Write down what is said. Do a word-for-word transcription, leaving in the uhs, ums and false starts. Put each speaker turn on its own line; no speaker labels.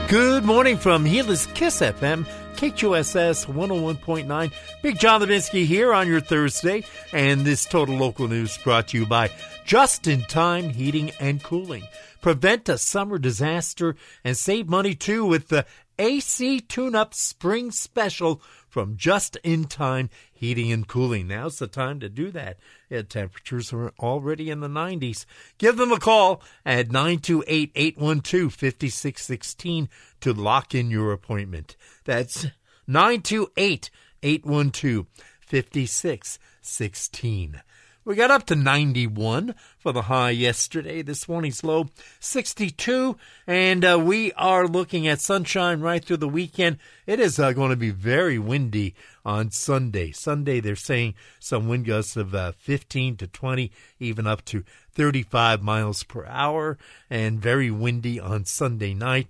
Good morning from Gila's Kiss F M, K Q S S one oh one point nine. Big John Levinsky here on your Thursday, and this Total Local News brought to you by Just In Time Heating and Cooling. Prevent a summer disaster and save money too with the A C Tune-Up Spring Special from Just In Time Heating and Cooling. Now's the time to do that. Yeah, temperatures are already in the nineties. Give them a call at nine two eight, eight one two, five six one six to lock in your appointment. That's nine two eight, eight one two, five six one six. We got up to ninety-one for the high yesterday. This morning's low, sixty-two. And uh, we are looking at sunshine right through the weekend. It is uh, going to be very windy on Sunday. Sunday, they're saying some wind gusts of uh, fifteen to twenty, even up to thirty-five miles per hour. And very windy on Sunday night.